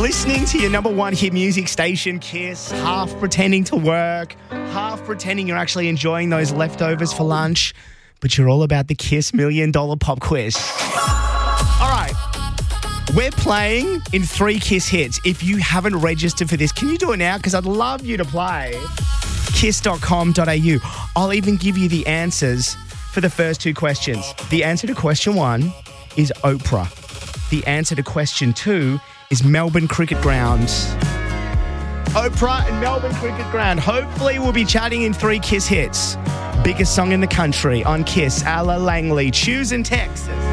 Listening to your number one hit music station, Kiss, half pretending to work, half pretending you're actually enjoying those leftovers for lunch, but you're all about the Kiss $1 Million Pop Quiz. All right. We're playing in 3 Kiss hits. If you haven't registered for this, can you do it now? Because I'd love you to play. Kiss.com.au. I'll even give you the answers for the first 2 questions. The answer to question 1 is Oprah. The answer to question 2 is Melbourne Cricket Ground. Oprah and Melbourne Cricket Ground. Hopefully we'll be chatting in 3 Kiss hits. Biggest song in the country on Kiss, Ala Langley. Choose in Texas.